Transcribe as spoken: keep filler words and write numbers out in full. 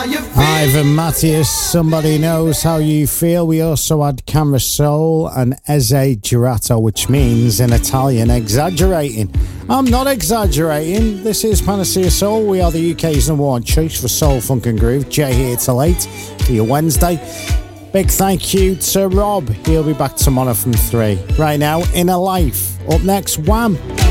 Ivan Matthias, Somebody Knows How You Feel. We also had Camera Soul and Eze Girato, which means in Italian, exaggerating. I'm not exaggerating. This is Panacea Soul. We are the U K's number one choice for soul, funk and groove. Jay here till eight for your Wednesday. Big thank you to Rob. He'll be back tomorrow from three. Right now, Inner Life. Up next, Wham!